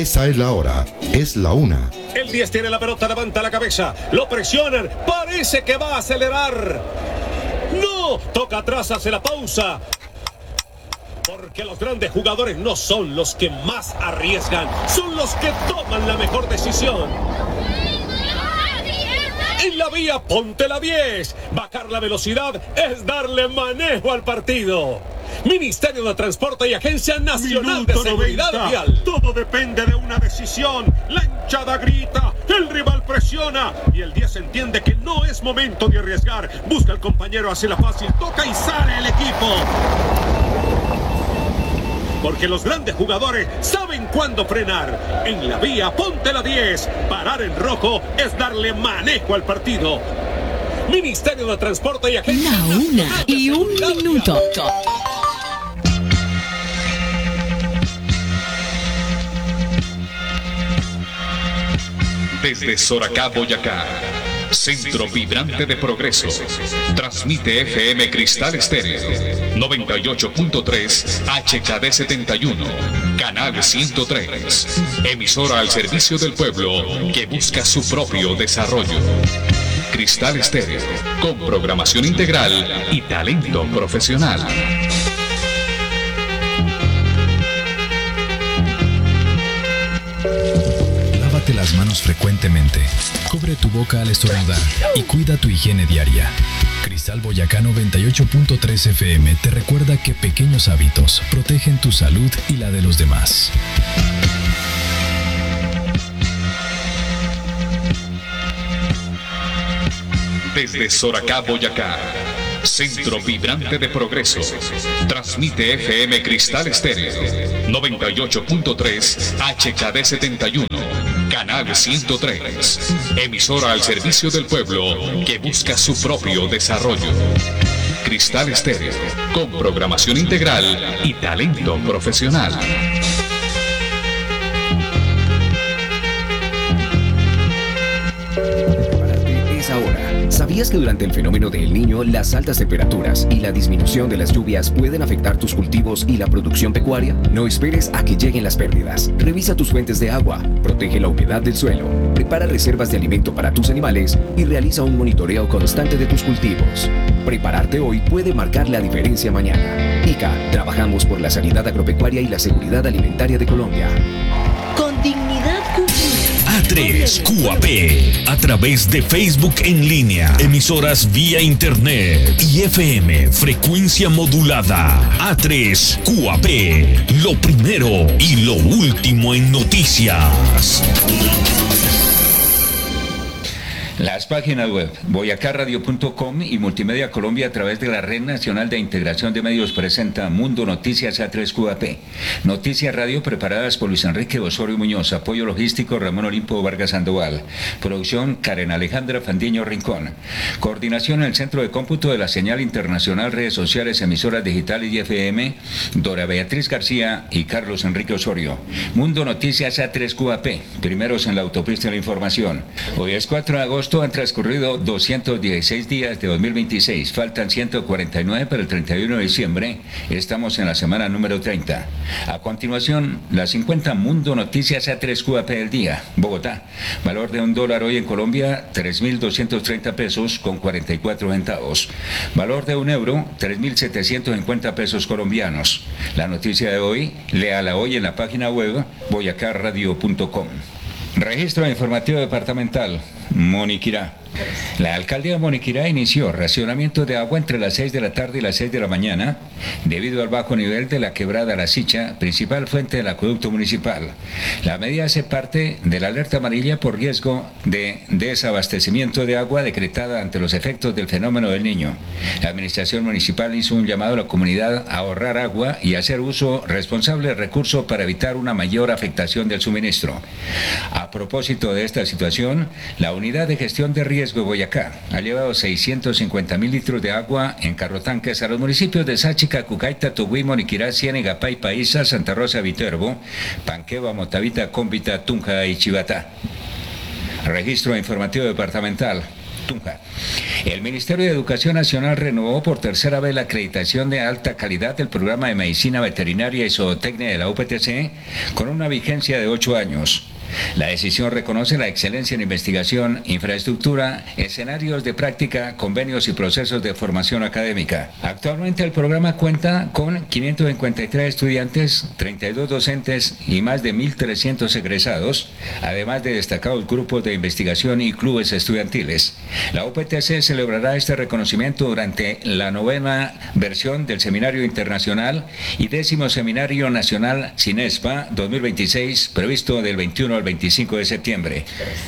Esa es la hora, es la 1. El 10 tiene la pelota, levanta la cabeza, lo presionan, parece que va a acelerar. ¡No! Toca atrás, hace la pausa. Porque los grandes jugadores no son los que más arriesgan, son los que toman la mejor decisión. En la vía, ponte la 10. Bajar la velocidad es darle manejo al partido. Ministerio de Transporte y Agencia Nacional de Seguridad Vial. Todo depende de una decisión. La hinchada grita, el rival presiona y el 10 entiende que no es momento de arriesgar. Busca al compañero, hace la fácil, toca y sale el equipo. Porque los grandes jugadores saben cuándo frenar. En la vía, ponte la 10. Parar en rojo es darle manejo al partido. Ministerio de Transporte y Agencia Nacional de Seguridad Vial. 1:01. Desde Soracá, Boyacá, centro vibrante de progreso, transmite FM Cristal Estéreo, 98.3 HKD 71, canal 103, emisora al servicio del pueblo que busca su propio desarrollo. Cristal Estéreo, con programación integral y talento profesional. Lávate las manos frecuentemente. Cubre tu boca al estornudar y cuida tu higiene diaria. Cristal Boyacá 98.3 FM te recuerda que pequeños hábitos protegen tu salud y la de los demás. Desde Soracá, Boyacá, centro vibrante de progreso, transmite FM Cristal Estéreo, 98.3 HKD 71, canal 103, emisora al servicio del pueblo que busca su propio desarrollo. Cristal Estéreo, con programación integral y talento profesional. Ahora, ¿sabías que durante el fenómeno del Niño, las altas temperaturas y la disminución de las lluvias pueden afectar tus cultivos y la producción pecuaria? No esperes a que lleguen las pérdidas. Revisa tus fuentes de agua, protege la humedad del suelo, prepara reservas de alimento para tus animales y realiza un monitoreo constante de tus cultivos. Prepararte hoy puede marcar la diferencia mañana. ICA, trabajamos por la sanidad agropecuaria y la seguridad alimentaria de Colombia. Con dignidad cumplida. A3QAP, a través de Facebook en línea, emisoras vía internet y FM, frecuencia modulada. A3QAP, lo primero y lo último en noticias. Las páginas web boyacarradio.com y Multimedia Colombia a través de la Red Nacional de Integración de Medios presenta Mundo Noticias A3QAP. Noticias Radio preparadas por Luis Enrique Osorio Muñoz. Apoyo logístico Ramón Olimpo Vargas Sandoval. Producción Karen Alejandra Fandiño Rincón. Coordinación en el Centro de Cómputo de la Señal Internacional, Redes Sociales, Emisoras Digitales y FM, Dora Beatriz García y Carlos Enrique Osorio. Mundo Noticias A3QAP, primeros en la autopista de la información. Hoy es 4 de agosto. Han transcurrido 216 días de 2026, faltan 149 para el 31 de diciembre, estamos en la semana número 30. A continuación, las 50 Mundo Noticias A3QAP del día. Bogotá, valor de $1 hoy en Colombia, 3.230 pesos con 44 centavos. Valor de €1, 3.750 pesos colombianos. La noticia de hoy, léala hoy en la página web boyacarradio.com. Registro informativo departamental, Moniquirá. La alcaldía de Moniquirá inició racionamiento de agua entre las 6 de la tarde y las 6 de la mañana debido al bajo nivel de la quebrada La Sicha, principal fuente del acueducto municipal. La medida hace parte de la alerta amarilla por riesgo de desabastecimiento de agua decretada ante los efectos del fenómeno del Niño. La administración municipal hizo un llamado a la comunidad a ahorrar agua y hacer uso responsable del recurso para evitar una mayor afectación del suministro. A propósito de esta situación, la Unidad de Gestión de Riesgo de Boyacá ha llevado 650.000 litros de agua en carrotanques a los municipios de Sáchica, Cucaita, Tugui, Moniquirá, Ciénega, Paipa, Isa, Santa Rosa, Viterbo, Panqueva, Motavita, Cómbita, Tunja y Chivatá. Registro informativo departamental. Tunja. El Ministerio de Educación Nacional renovó por tercera vez la acreditación de alta calidad del programa de Medicina Veterinaria y Zootecnia de la UPTC con una vigencia de 8 años. La decisión reconoce la excelencia en investigación, infraestructura, escenarios de práctica, convenios y procesos de formación académica. Actualmente el programa cuenta con 553 estudiantes, 32 docentes y más de 1.300 egresados, además de destacados grupos de investigación y clubes estudiantiles. La UPTC celebrará este reconocimiento durante la 9ª versión del Seminario Internacional y 10º Seminario Nacional CINESPA 2026, previsto del 21 al 25 de septiembre.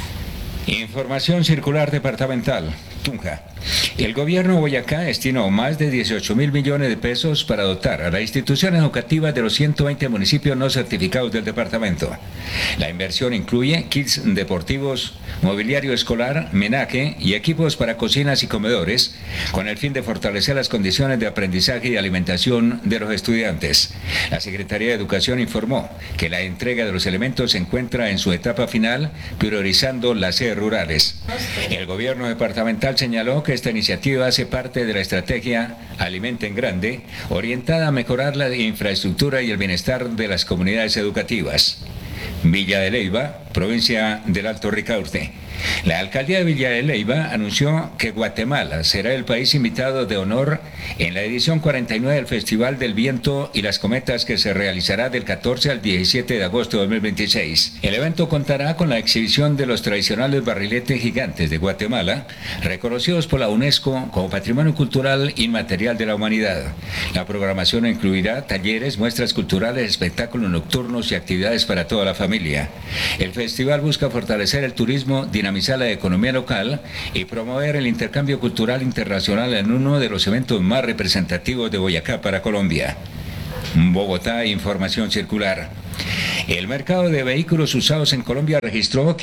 Información circular departamental. Tunja. El gobierno de Boyacá destinó más de 18.000 millones de pesos para dotar a las instituciones educativas de los 120 municipios no certificados del departamento. La inversión incluye kits deportivos, mobiliario escolar, menaje y equipos para cocinas y comedores, con el fin de fortalecer las condiciones de aprendizaje y alimentación de los estudiantes. La Secretaría de Educación informó que la entrega de los elementos se encuentra en su etapa final, priorizando las sedes rurales. El gobierno departamental señaló que esta iniciativa hace parte de la estrategia Alimenta en Grande, orientada a mejorar la infraestructura y el bienestar de las comunidades educativas. Villa de Leyva, provincia del Alto Ricaurte. La alcaldía de Villa de Leyva anunció que Guatemala será el país invitado de honor en la edición 49 del Festival del Viento y las Cometas, que se realizará del 14 al 17 de agosto de 2026. El evento contará con la exhibición de los tradicionales barriletes gigantes de Guatemala, reconocidos por la UNESCO como Patrimonio Cultural Inmaterial de la Humanidad. La programación incluirá talleres, muestras culturales, espectáculos nocturnos y actividades para toda la familia. El festival busca fortalecer el turismo, dinamizar la economía local y promover el intercambio cultural internacional en uno de los eventos más representativos de Boyacá para Colombia. Bogotá, información circular. El mercado de vehículos usados en Colombia registró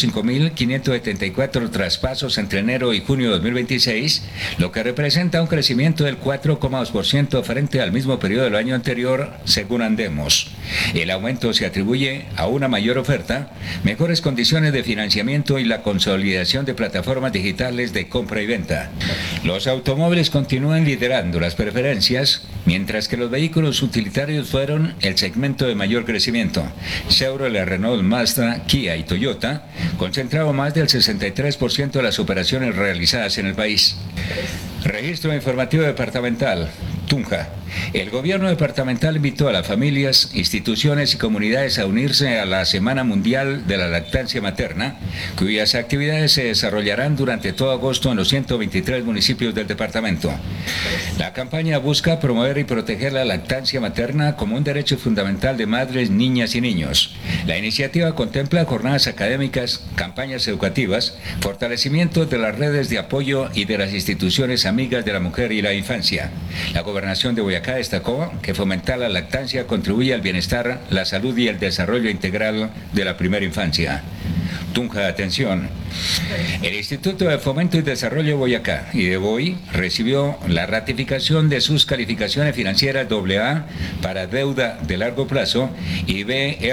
505.574 traspasos entre enero y junio de 2026, lo que representa un crecimiento del 4,2% frente al mismo periodo del año anterior, según Andemos. El aumento se atribuye a una mayor oferta, mejores condiciones de financiamiento y la consolidación de plataformas digitales de compra y venta. Los automóviles continúan liderando las preferencias, mientras que los vehículos utilitarios fueron el segmento de mayor crecimiento. Chevrolet, Renault, Mazda, Kia y Toyota concentraron más del 63% de las operaciones realizadas en el país. Registro informativo departamental. Tunja. El gobierno departamental invitó a las familias, instituciones y comunidades a unirse a la Semana Mundial de la Lactancia Materna, cuyas actividades se desarrollarán durante todo agosto en los 123 municipios del departamento. La campaña busca promover y proteger la lactancia materna como un derecho fundamental de madres, niñas y niños. La iniciativa contempla jornadas académicas, campañas educativas, fortalecimiento de las redes de apoyo y de las instituciones amigas de la mujer y la infancia. La Gobernación de Boyacá destacó que fomentar la lactancia contribuye al bienestar, la salud y el desarrollo integral de la primera infancia. Tunja, atención. El Instituto de Fomento y Desarrollo Boyacá, IDEBOI, recibió la ratificación de sus calificaciones financieras AA para deuda de largo plazo y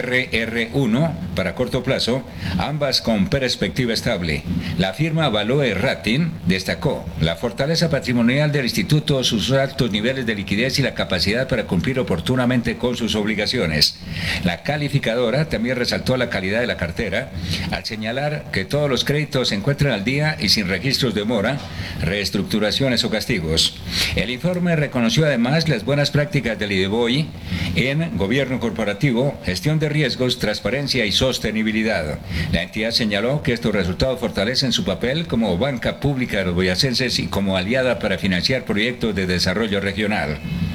BRR1 para corto plazo, ambas con perspectiva estable. La firma Value Rating destacó la fortaleza patrimonial del instituto, sus altos niveles de liquidez y la capacidad para cumplir oportunamente con sus obligaciones. La calificadora también resaltó la calidad de la cartera al señalar que todos los créditos se encuentran al día y sin registros de mora, reestructuraciones o castigos. El informe reconoció además las buenas prácticas del IDEBOI en gobierno corporativo, gestión de riesgos, transparencia y sostenibilidad. La entidad señaló que estos resultados fortalecen su papel como banca pública de los boyacenses y como aliada para financiar proyectos de desarrollo regional.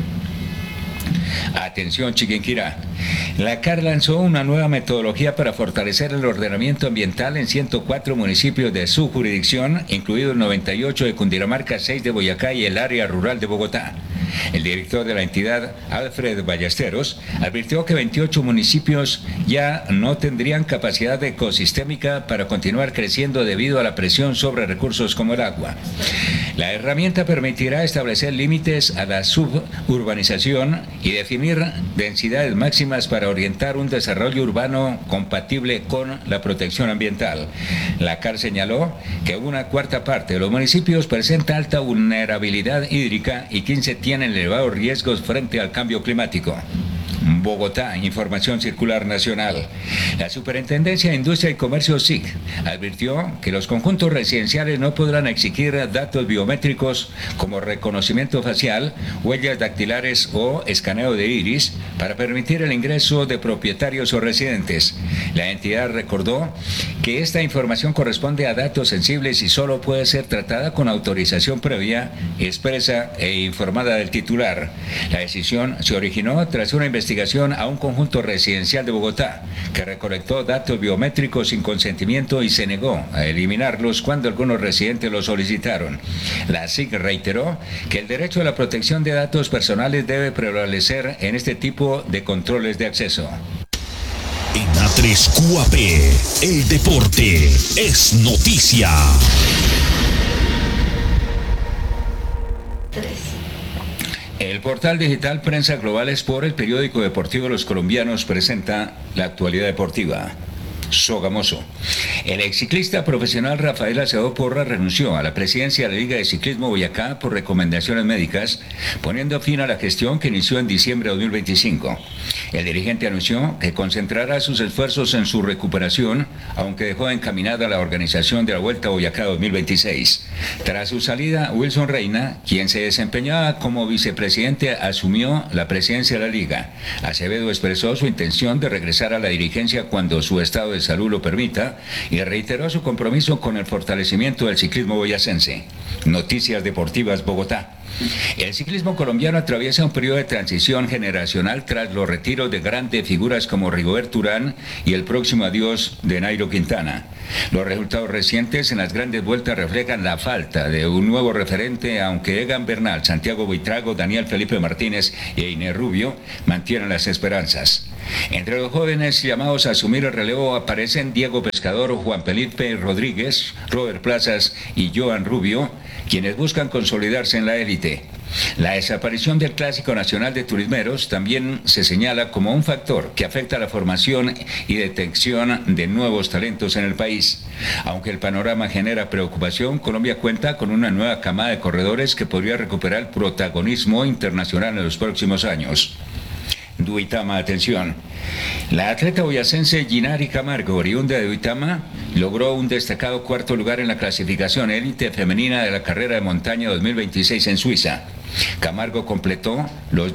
Atención, Chiquinquirá. La CAR lanzó una nueva metodología para fortalecer el ordenamiento ambiental en 104 municipios de su jurisdicción, incluidos 98 de Cundinamarca, 6 de Boyacá y el área rural de Bogotá. El director de la entidad, Alfred Ballesteros, advirtió que 28 municipios ya no tendrían capacidad ecosistémica para continuar creciendo debido a la presión sobre recursos como el agua. La herramienta permitirá establecer límites a la suburbanización y definir densidades máximas para orientar un desarrollo urbano compatible con la protección ambiental. La CAR señaló que una cuarta parte de los municipios presenta alta vulnerabilidad hídrica y 15 tienen elevados riesgos frente al cambio climático. Bogotá, Información Circular Nacional. La Superintendencia de Industria y Comercio SIC advirtió que los conjuntos residenciales no podrán exigir datos biométricos como reconocimiento facial, huellas dactilares o escaneo de iris para permitir el ingreso de propietarios o residentes. La entidad recordó que esta información corresponde a datos sensibles y solo puede ser tratada con autorización previa, expresa e informada del titular. La decisión se originó tras una investigación a un conjunto residencial de Bogotá que recolectó datos biométricos sin consentimiento y se negó a eliminarlos cuando algunos residentes lo solicitaron. La SIC reiteró que el derecho a la protección de datos personales debe prevalecer en este tipo de controles de acceso. En A3QAP, el deporte es noticia. El portal digital Prensa Global Sport, el periódico deportivo de los colombianos, presenta la actualidad deportiva. Sogamoso. El exciclista profesional Rafael Acevedo Porra renunció a la presidencia de la Liga de Ciclismo Boyacá por recomendaciones médicas, poniendo fin a la gestión que inició en diciembre de 2025. El dirigente anunció que concentrará sus esfuerzos en su recuperación, aunque dejó encaminada la organización de la Vuelta a Boyacá 2026. Tras su salida, Wilson Reina, quien se desempeñaba como vicepresidente, asumió la presidencia de la Liga. Acevedo expresó su intención de regresar a la dirigencia cuando su estado de salud lo permita y reiteró su compromiso con el fortalecimiento del ciclismo boyacense. Noticias Deportivas Bogotá. El ciclismo colombiano atraviesa un periodo de transición generacional tras los retiros de grandes figuras como Rigoberto Urán y el próximo adiós de Nairo Quintana. Los resultados recientes en las grandes vueltas reflejan la falta de un nuevo referente, aunque Egan Bernal, Santiago Buitrago, Daniel Felipe Martínez e Inés Rubio mantienen las esperanzas. Entre los jóvenes llamados a asumir el relevo aparecen Diego Pescador, Juan Felipe Rodríguez, Robert Plazas y Joan Rubio, quienes buscan consolidarse en la élite. La desaparición del Clásico Nacional de Turismeros también se señala como un factor que afecta a la formación y detección de nuevos talentos en el país. Aunque el panorama genera preocupación, Colombia cuenta con una nueva camada de corredores que podría recuperar el protagonismo internacional en los próximos años. Duitama, atención. La atleta boyacense Ginari Camargo, oriunda de Duitama, logró un destacado cuarto lugar en la clasificación élite femenina de la carrera de montaña 2026 en Suiza. Camargo completó los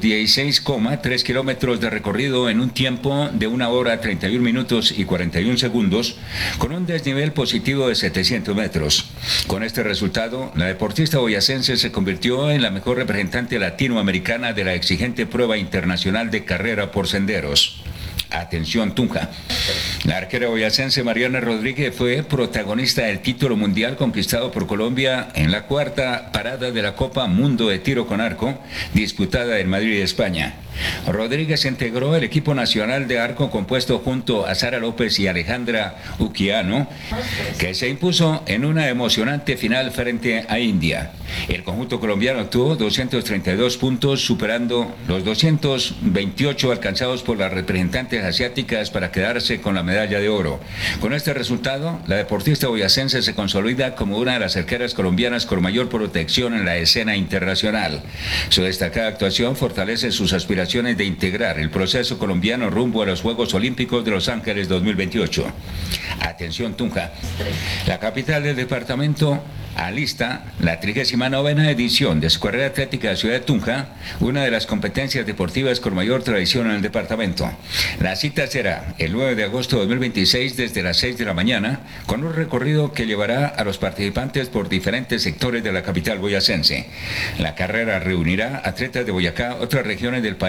16,3 kilómetros de recorrido en un tiempo de 1 hora 31 minutos y 41 segundos, con un desnivel positivo de 700 metros. Con este resultado, la deportista boyacense se convirtió en la mejor representante latinoamericana de la exigente prueba internacional de carrera por senderos. Atención, Tunja. La arquera boyacense Mariana Rodríguez fue protagonista del título mundial conquistado por Colombia en la cuarta parada de la Copa Mundo de Tiro con Arco, disputada en Madrid, España. Rodríguez integró el equipo nacional de arco compuesto junto a Sara López y Alejandra Uquiano, que se impuso en una emocionante final frente a India. El conjunto colombiano obtuvo 232 puntos, superando los 228 alcanzados por las representantes asiáticas para quedarse con la medalla de oro. Con este resultado, la deportista boyacense se consolida como una de las arqueras colombianas con mayor protección en la escena internacional. Su destacada actuación fortalece sus aspiraciones de integrar el proceso colombiano rumbo a los Juegos Olímpicos de Los Ángeles 2028. Atención, Tunja. La capital del departamento alista la 39ª edición de su carrera atlética de Ciudad de Tunja, una de las competencias deportivas con mayor tradición en el departamento. La cita será el 9 de agosto de 2026 desde las 6 de la mañana, con un recorrido que llevará a los participantes por diferentes sectores de la capital boyacense. La carrera reunirá atletas de Boyacá, otras regiones del país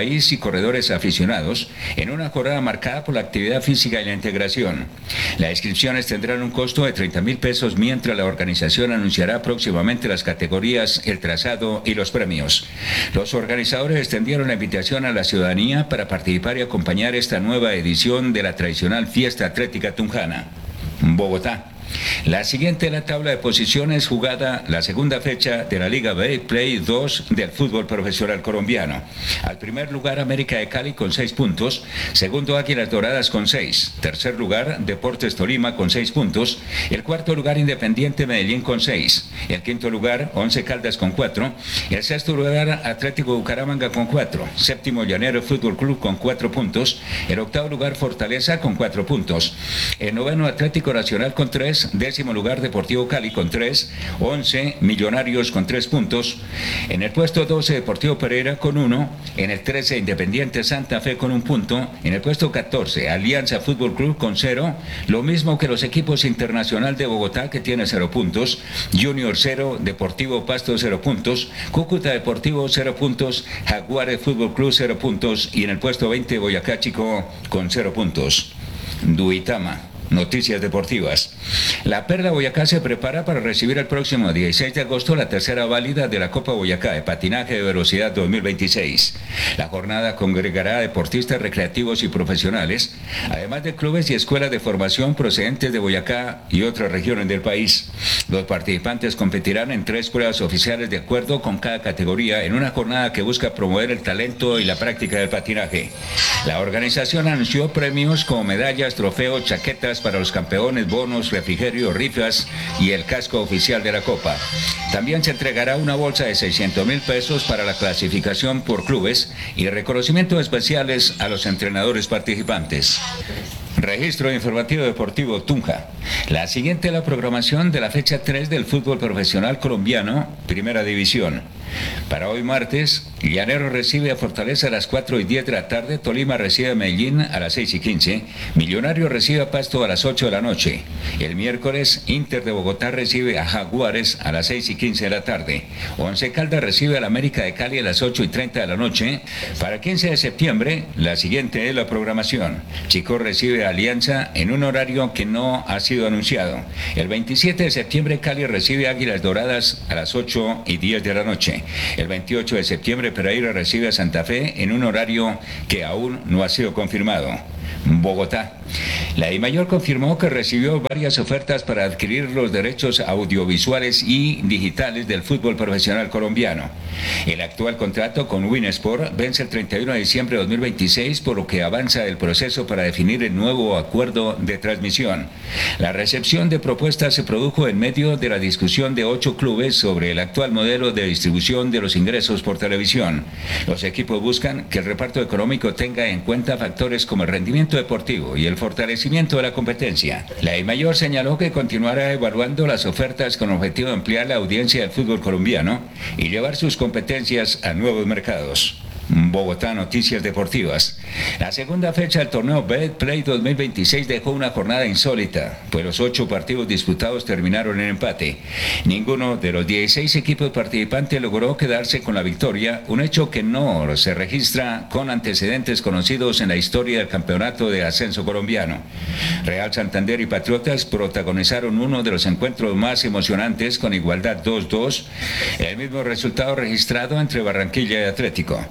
país y corredores aficionados en una jornada marcada por la actividad física y la integración. Las inscripciones tendrán un costo de 30.000 pesos, mientras la organización anunciará próximamente las categorías, el trazado y los premios. Los organizadores extendieron la invitación a la ciudadanía para participar y acompañar esta nueva edición de la tradicional fiesta atlética tunjana. Bogotá. La siguiente es la tabla de posiciones jugada la segunda fecha de la Liga Betplay 2 del fútbol profesional colombiano. Al primer lugar, América de Cali con 6 puntos. Segundo, Águilas Doradas con 6. Tercer lugar, Deportes Tolima con 6 puntos. El cuarto lugar, Independiente Medellín con 6. El quinto lugar, Once Caldas con 4. El sexto lugar, Atlético Bucaramanga con 4. Séptimo, Llanero Fútbol Club con 4 puntos. El octavo lugar, Fortaleza con 4 puntos. El noveno, Atlético Nacional con 3. Décimo lugar, Deportivo Cali con 3, 11, Millonarios con 3 puntos. En el puesto 12, Deportivo Pereira con 1. En el 13, Independiente Santa Fe con 1 punto. En el puesto 14, Alianza Fútbol Club con 0. Lo mismo que los equipos Internacional de Bogotá, que tiene 0 puntos. Junior 0, Deportivo Pasto 0 puntos. Cúcuta Deportivo 0 puntos. Jaguares Fútbol Club 0 puntos. Y en el puesto 20, Boyacá Chico con 0 puntos. Duitama. Noticias deportivas. La Perla Boyacá se prepara para recibir el próximo 16 de agosto la tercera válida de la Copa Boyacá de Patinaje de Velocidad 2026. La jornada congregará a deportistas recreativos y profesionales, además de clubes y escuelas de formación procedentes de Boyacá y otras regiones del país. Los participantes competirán en 3 pruebas oficiales de acuerdo con cada categoría en una jornada que busca promover el talento y la práctica del patinaje. La organización anunció premios como medallas, trofeos, chaquetas para los campeones, bonos, refrigerio, rifas y el casco oficial de la Copa. También se entregará una bolsa de 600.000 pesos para la clasificación por clubes y reconocimientos especiales a los entrenadores participantes. Registro informativo deportivo Tunja. La siguiente es la programación de la fecha 3 del fútbol profesional colombiano, Primera División. Para hoy martes, Llanero recibe a Fortaleza a las 4:10 de la tarde, Tolima recibe a Medellín a las 6:15, Millonario recibe a Pasto a las 8 de la noche. El miércoles, Inter de Bogotá recibe a Jaguares a las 6:15 de la tarde. Once Caldas recibe a la América de Cali a las 8:30 de la noche. Para el 15 de septiembre, la siguiente es la programación. Chico recibe a Alianza en un horario que no ha sido anunciado. El 27 de septiembre, Cali recibe a Águilas Doradas a las 8:10 de la noche. El 28 de septiembre, Pereira recibe a Santa Fe en un horario que aún no ha sido confirmado. Bogotá. La DIMAYOR confirmó que recibió varias ofertas para adquirir los derechos audiovisuales y digitales del fútbol profesional colombiano. El actual contrato con Winsport vence el 31 de diciembre de 2026, por lo que avanza el proceso para definir el nuevo acuerdo de transmisión. La recepción de propuestas se produjo en medio de la discusión de 8 clubes sobre el actual modelo de distribución de los ingresos por televisión. Los equipos buscan que el reparto económico tenga en cuenta factores como el rendimiento deportivo y el fortalecimiento de la competencia. La DIMAYOR señaló que continuará evaluando las ofertas con objetivo de ampliar la audiencia del fútbol colombiano y llevar sus competencias a nuevos mercados. Bogotá, noticias deportivas. La segunda fecha del torneo Betplay 2026 dejó una jornada insólita, pues los 8 partidos disputados terminaron en empate. Ninguno de los 16 equipos participantes logró quedarse con la victoria, un hecho que no se registra con antecedentes conocidos en la historia del campeonato de ascenso colombiano. Real Santander y Patriotas protagonizaron uno de los encuentros más emocionantes con igualdad 2-2, el mismo resultado registrado entre Barranquilla y Atlético.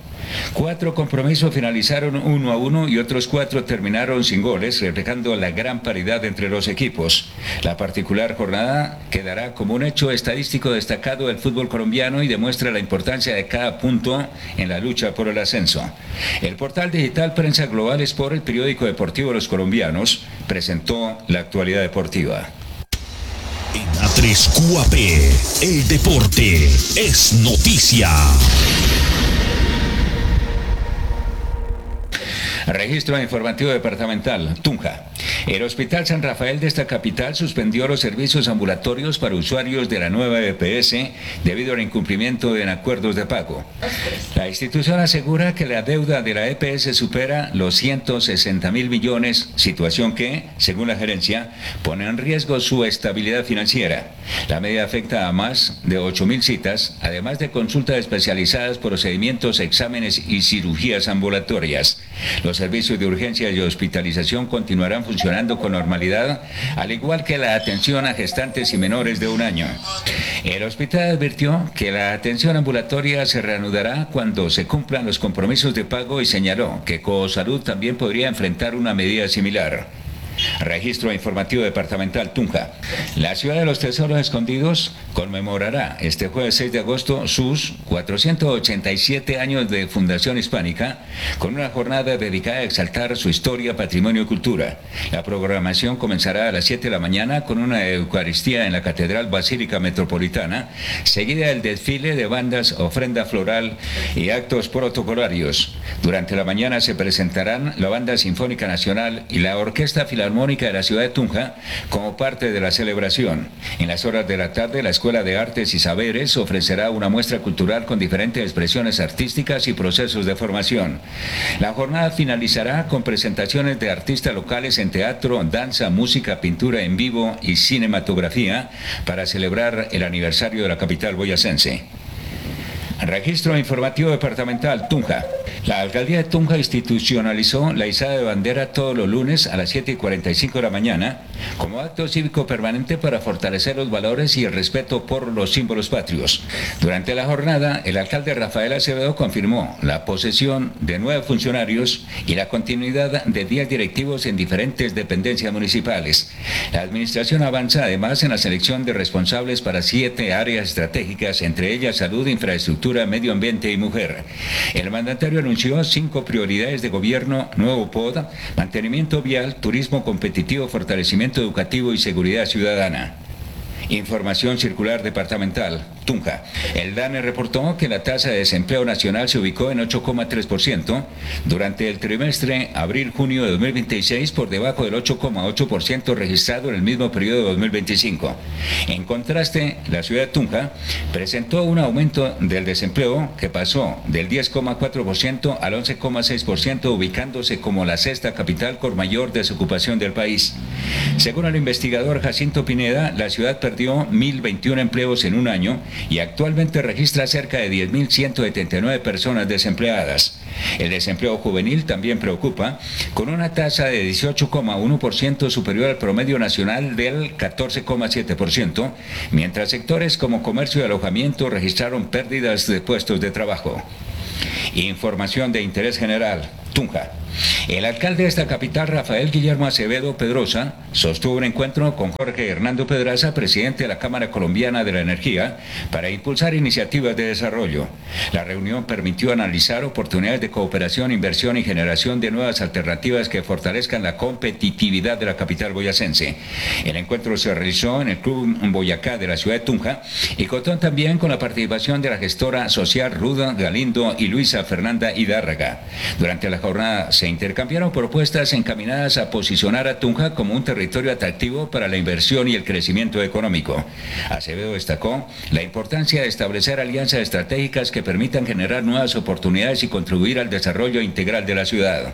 4 compromisos finalizaron 1-1 y otros 4 terminaron sin goles, reflejando la gran paridad entre los equipos. La particular jornada quedará como un hecho estadístico destacado del fútbol colombiano y demuestra la importancia de cada punto en la lucha por el ascenso. El portal digital Prensa Global Sport, el periódico deportivo de los colombianos, presentó la actualidad deportiva. En A3QAP, el deporte es noticia. Registro informativo departamental, Tunja. El Hospital San Rafael de esta capital suspendió los servicios ambulatorios para usuarios de la nueva EPS debido al incumplimiento en acuerdos de pago. La institución asegura que la deuda de la EPS supera los 160.000 millones, situación que, según la gerencia, pone en riesgo su estabilidad financiera. La medida afecta a más de 8.000 citas, además de consultas especializadas, procedimientos, exámenes y cirugías ambulatorias. Los servicios de urgencia y hospitalización continuarán funcionando con normalidad, al igual que la atención a gestantes y menores de 1 año. El hospital advirtió que la atención ambulatoria se reanudará cuando se cumplan los compromisos de pago y señaló que Cosalud también podría enfrentar una medida similar. Registro informativo departamental Tunja. La ciudad de los tesoros escondidos conmemorará este jueves 6 de agosto sus 487 años de fundación hispánica con una jornada dedicada a exaltar su historia, patrimonio y cultura. La programación comenzará a las 7 de la mañana con una eucaristía en la Catedral Basílica Metropolitana, seguida del desfile de bandas, ofrenda floral y actos protocolarios. Durante la mañana se presentarán la Banda Sinfónica Nacional y la Orquesta Filarmónica de la ciudad de Tunja como parte de la celebración. En las horas de la tarde, la Escuela de Artes y Saberes ofrecerá una muestra cultural con diferentes expresiones artísticas y procesos de formación. La jornada finalizará con presentaciones de artistas locales en teatro, danza, música, pintura en vivo y cinematografía para celebrar el aniversario de la capital boyacense. Registro informativo departamental Tunja. La alcaldía de Tunja institucionalizó la izada de bandera todos los lunes a las 7:45 de la mañana como acto cívico permanente para fortalecer los valores y el respeto por los símbolos patrios. Durante la jornada, el alcalde Rafael Acevedo confirmó la posesión de 9 funcionarios y la continuidad de 10 directivos en diferentes dependencias municipales. La administración avanza además en la selección de responsables para 7 áreas estratégicas, entre ellas salud, infraestructura, medio ambiente y mujer. El mandatario anunció 5 prioridades de gobierno: nuevo POD, mantenimiento vial, turismo competitivo, fortalecimiento educativo y seguridad ciudadana. Información circular departamental Tunja. El DANE reportó que la tasa de desempleo nacional se ubicó en 8,3% durante el trimestre abril-junio de 2026, por debajo del 8,8% registrado en el mismo periodo de 2025. En contraste, la ciudad de Tunja presentó un aumento del desempleo que pasó del 10,4% al 11,6%, ubicándose como la 6ª capital con mayor desocupación del país. Según el investigador Jacinto Pineda, la ciudad perdió 1.021 empleos en un año y actualmente registra cerca de 10.179 personas desempleadas. El desempleo juvenil también preocupa, con una tasa de 18,1% superior al promedio nacional del 14,7%, mientras sectores como comercio y alojamiento registraron pérdidas de puestos de trabajo. Información de interés general Tunja. El alcalde de esta capital, Rafael Guillermo Acevedo Pedrosa, sostuvo un encuentro con Jorge Hernando Pedraza, presidente de la Cámara Colombiana de la Energía, para impulsar iniciativas de desarrollo. La reunión permitió analizar oportunidades de cooperación, inversión y generación de nuevas alternativas que fortalezcan la competitividad de la capital boyacense. El encuentro se realizó en el Club Boyacá de la ciudad de Tunja y contó también con la participación de la gestora social Ruda Galindo y Luisa Fernanda Hidárraga. Durante la jornada se intercambiaron propuestas encaminadas a posicionar a Tunja como un territorio atractivo para la inversión y el crecimiento económico. Acevedo destacó la importancia de establecer alianzas estratégicas que permitan generar nuevas oportunidades y contribuir al desarrollo integral de la ciudad.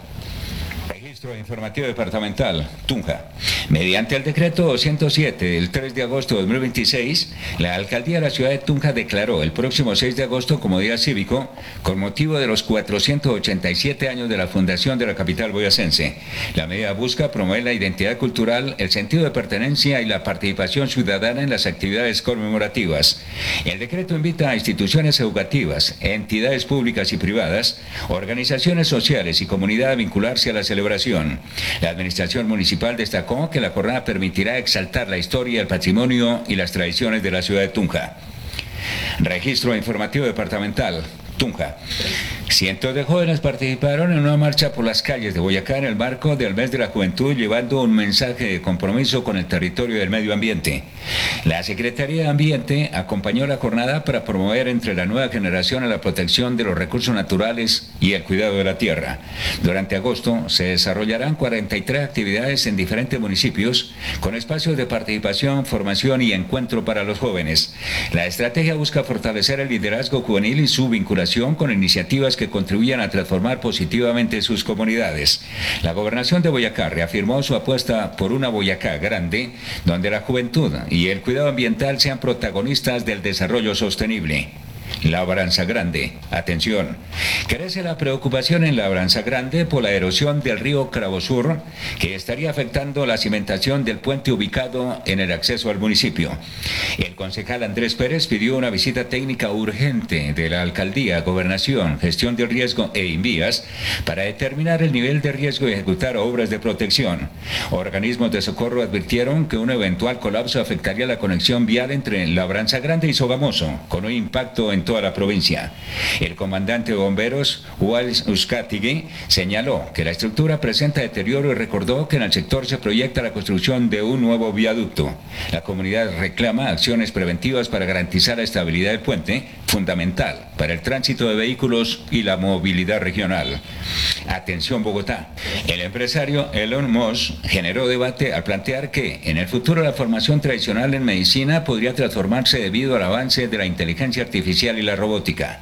Informativo departamental Tunja. Mediante el decreto 207 del 3 de agosto de 2026, la alcaldía de la ciudad de Tunja declaró el próximo 6 de agosto como día cívico con motivo de los 487 años de la fundación de la capital boyacense. La medida busca promover la identidad cultural, el sentido de pertenencia y la participación ciudadana en las actividades conmemorativas. El decreto invita a instituciones educativas, entidades públicas y privadas, organizaciones sociales y comunidad a vincularse a la celebración. La administración municipal destacó que la jornada permitirá exaltar la historia, el patrimonio y las tradiciones de la ciudad de Tunja. Registro informativo departamental Tunja. Cientos de jóvenes participaron en una marcha por las calles de Boyacá en el marco del Mes de la Juventud, llevando un mensaje de compromiso con el territorio y el medio ambiente. La Secretaría de Ambiente acompañó la jornada para promover entre la nueva generación la protección de los recursos naturales, y el cuidado de la tierra. Durante agosto se desarrollarán 43 actividades en diferentes municipios con espacios de participación, formación y encuentro para los jóvenes. La estrategia busca fortalecer el liderazgo juvenil y su vinculación con iniciativas que contribuyan a transformar positivamente sus comunidades. La Gobernación de Boyacá reafirmó su apuesta por una Boyacá grande, donde la juventud y el cuidado ambiental sean protagonistas del desarrollo sostenible. Labranza Grande. Atención. Crece la preocupación en Labranza Grande por la erosión del río Cravosur, que estaría afectando la cimentación del puente ubicado en el acceso al municipio. El concejal Andrés Pérez pidió una visita técnica urgente de la Alcaldía, Gobernación, Gestión del Riesgo e Invías para determinar el nivel de riesgo y ejecutar obras de protección. Organismos de socorro advirtieron que un eventual colapso afectaría la conexión vial entre Labranza Grande y Sogamoso, con un impacto en toda la provincia. El comandante de bomberos, Wals Uzcategui, señaló que la estructura presenta deterioro y recordó que en el sector se proyecta la construcción de un nuevo viaducto. La comunidad reclama acciones preventivas para garantizar la estabilidad del puente, fundamental para el tránsito de vehículos y la movilidad regional. Atención Bogotá. El empresario Elon Musk generó debate al plantear que en el futuro la formación tradicional en medicina podría transformarse debido al avance de la inteligencia artificial y la robótica.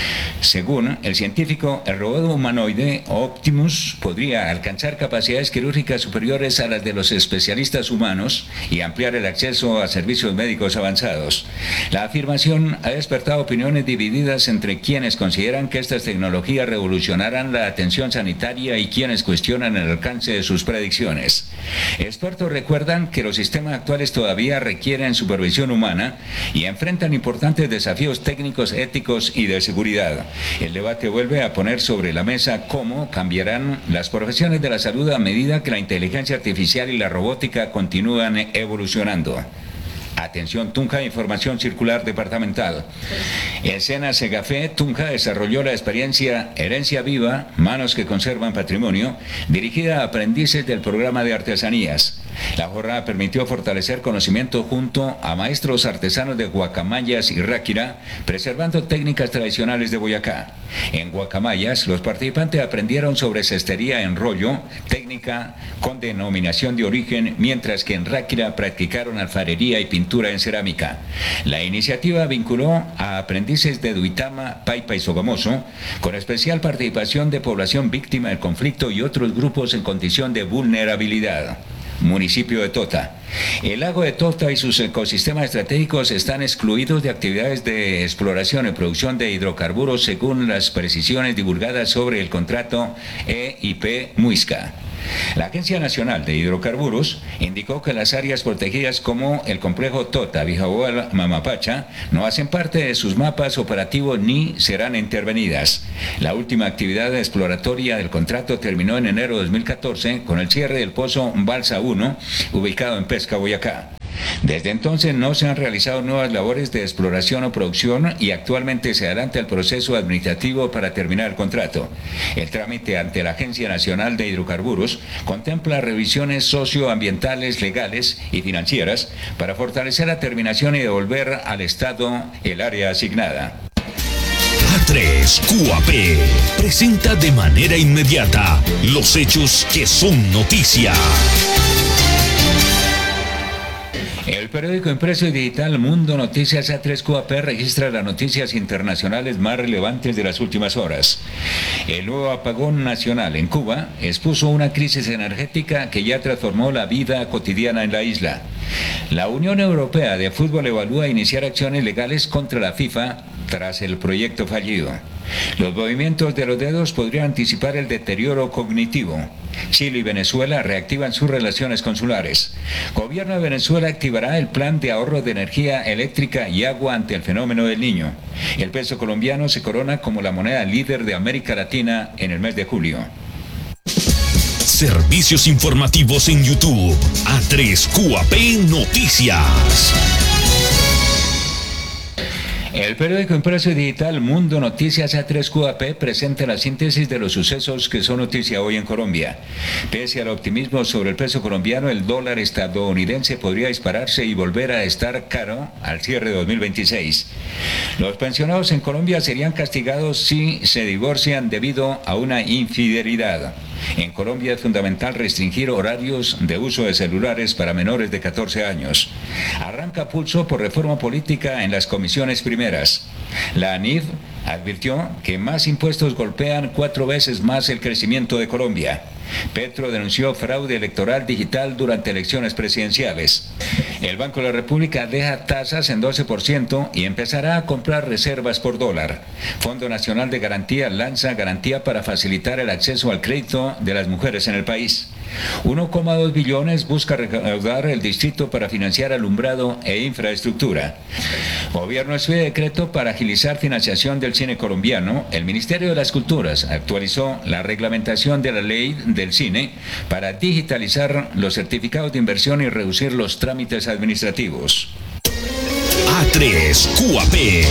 Según el científico, el robot humanoide Optimus podría alcanzar capacidades quirúrgicas superiores a las de los especialistas humanos y ampliar el acceso a servicios médicos avanzados. La afirmación ha despertado opiniones divididas entre quienes consideran que estas tecnologías revolucionarán la atención sanitaria y quienes cuestionan el alcance de sus predicciones. Expertos recuerdan que los sistemas actuales todavía requieren supervisión humana y enfrentan importantes desafíos técnicos, éticos y de seguridad. El debate vuelve a poner sobre la mesa cómo cambiarán las profesiones de la salud a medida que la inteligencia artificial y la robótica continúan evolucionando. Atención Tunja, información circular departamental. El SENA Segafé Tunja desarrolló la experiencia Herencia Viva, Manos que Conservan Patrimonio, dirigida a aprendices del programa de artesanías. La jornada permitió fortalecer conocimiento junto a maestros artesanos de Guacamayas y Ráquira, preservando técnicas tradicionales de Boyacá. En Guacamayas, los participantes aprendieron sobre cestería en rollo, técnica con denominación de origen, mientras que en Ráquira practicaron alfarería y pintura en cerámica. La iniciativa vinculó a aprendices de Duitama, Paipa y Sogamoso, con especial participación de población víctima del conflicto y otros grupos en condición de vulnerabilidad. Municipio de Tota. El lago de Tota y sus ecosistemas estratégicos están excluidos de actividades de exploración y producción de hidrocarburos según las precisiones divulgadas sobre el contrato EIP Muisca. La Agencia Nacional de Hidrocarburos indicó que las áreas protegidas como el complejo Tota, Bijahual, Mamapacha no hacen parte de sus mapas operativos ni serán intervenidas. La última actividad exploratoria del contrato terminó en enero de 2014 con el cierre del pozo Balsa 1, ubicado en Pesca, Boyacá. Desde entonces no se han realizado nuevas labores de exploración o producción y actualmente se adelanta el proceso administrativo para terminar el contrato. El trámite ante la Agencia Nacional de Hidrocarburos contempla revisiones socioambientales, legales y financieras para fortalecer la terminación y devolver al Estado el área asignada. A3 QAP presenta de manera inmediata los hechos que son noticia. El periódico impreso y digital Mundo Noticias A3 QAP registra las noticias internacionales más relevantes de las últimas horas. El nuevo apagón nacional en Cuba expuso una crisis energética que ya transformó la vida cotidiana en la isla. La Unión Europea de Fútbol evalúa iniciar acciones legales contra la FIFA tras el proyecto fallido. Los movimientos de los dedos podrían anticipar el deterioro cognitivo. Chile y Venezuela reactivan sus relaciones consulares. Gobierno de Venezuela activará el plan de ahorro de energía eléctrica y agua ante el fenómeno del Niño. El peso colombiano se corona como la moneda líder de América Latina en el mes de julio. Servicios informativos en YouTube. A3 QAP Noticias. El periódico impreso y digital Mundo Noticias A3QAP presenta la síntesis de los sucesos que son noticia hoy en Colombia. Pese al optimismo sobre el peso colombiano, el dólar estadounidense podría dispararse y volver a estar caro al cierre de 2026. Los pensionados en Colombia serían castigados si se divorcian debido a una infidelidad. En Colombia es fundamental restringir horarios de uso de celulares para menores de 14 años. Arranca pulso por reforma política en las comisiones primeras. La ANIF advirtió que más impuestos golpean 4 veces más el crecimiento de Colombia. Petro denunció fraude electoral digital durante elecciones presidenciales. El Banco de la República deja tasas en 12% y empezará a comprar reservas por dólar. Fondo Nacional de Garantía lanza garantía para facilitar el acceso al crédito de las mujeres en el país. 1,2 billones busca recaudar el distrito para financiar alumbrado e infraestructura. Gobierno expide decreto para agilizar financiación del cine colombiano. El Ministerio de las Culturas actualizó la reglamentación de la ley del cine para digitalizar los certificados de inversión y reducir los trámites administrativos. A3QAP.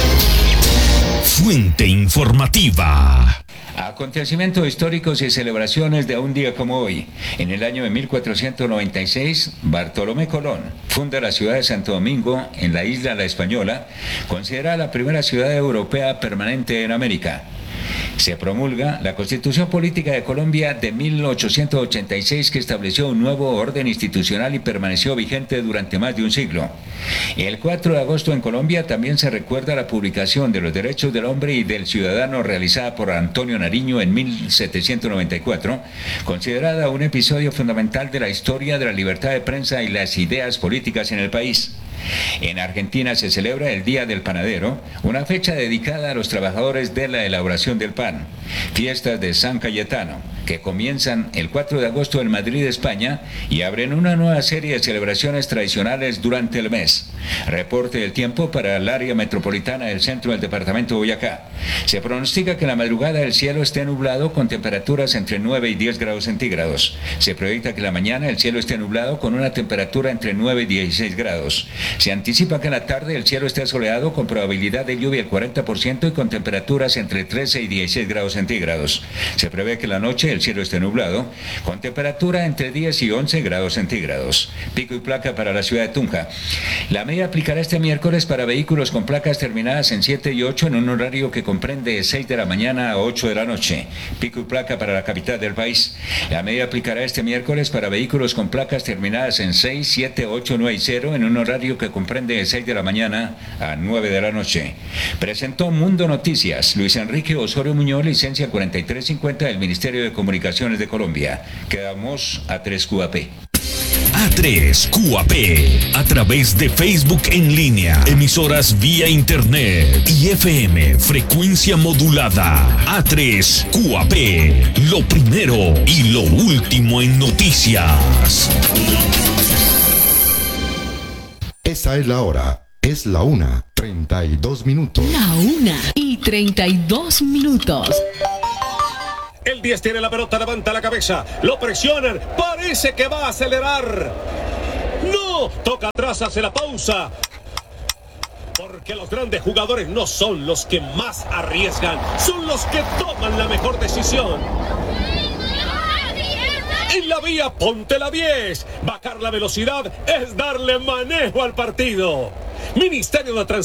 Fuente informativa. Acontecimientos históricos y celebraciones de un día como hoy. En el año de 1496, Bartolomé Colón funda la ciudad de Santo Domingo, en la isla La Española, considerada la primera ciudad europea permanente en América. Se promulga la Constitución Política de Colombia de 1886, que estableció un nuevo orden institucional y permaneció vigente durante más de un siglo. El 4 de agosto en Colombia también se recuerda la publicación de los Derechos del Hombre y del Ciudadano realizada por Antonio Nariño en 1794, considerada un episodio fundamental de la historia de la libertad de prensa y las ideas políticas en el país. En Argentina se celebra el Día del Panadero, una fecha dedicada a los trabajadores de la elaboración del pan. Fiestas de San Cayetano, que comienzan el 4 de agosto en Madrid, España, y abren una nueva serie de celebraciones tradicionales durante el mes. Reporte del tiempo para el área metropolitana del centro del departamento de Boyacá. Se pronostica que en la madrugada el cielo esté nublado con temperaturas entre 9 y 10 grados centígrados. Se proyecta que en la mañana el cielo esté nublado con una temperatura entre 9 y 16 grados. Se anticipa que en la tarde el cielo esté soleado con probabilidad de lluvia del 40% y con temperaturas entre 13 y 16 grados centígrados. Se prevé que en la noche el cielo esté nublado con temperatura entre 10 y 11 grados centígrados. Pico y placa para la ciudad de Tunja. La medida aplicará este miércoles para vehículos con placas terminadas en 7 y 8 en un horario que comprende de 6 de la mañana a 8 de la noche. Pico y placa para la capital del país. La medida aplicará este miércoles para vehículos con placas terminadas en 6, 7, 8, 9 y 0 en un horario que comprende de 6 de la mañana a 9 de la noche. Presentó Mundo Noticias Luis Enrique Osorio Muñoz, licencia 4350 del Ministerio de Comunicaciones de Colombia. Quedamos A3QAP. A3QAP, a través de Facebook en línea, emisoras vía internet y FM, frecuencia modulada. A3QAP, lo primero y lo último en noticias. Esa es la hora. Es la 1:32. La 1:32. El 10 tiene la pelota, levanta la cabeza, lo presionan, parece que va a acelerar. No, toca atrás, hace la pausa. Porque los grandes jugadores no son los que más arriesgan, son los que toman la mejor decisión. En la vía ponte la 10. Bajar la velocidad es darle manejo al partido. Ministerio de Transporte.